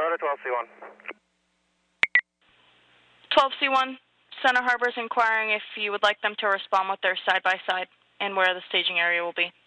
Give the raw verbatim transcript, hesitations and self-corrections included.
Minnesota, twelve C one. twelve C one, Center Harbor is inquiring if you would like them to respond with their side-by-side and where the staging area will be.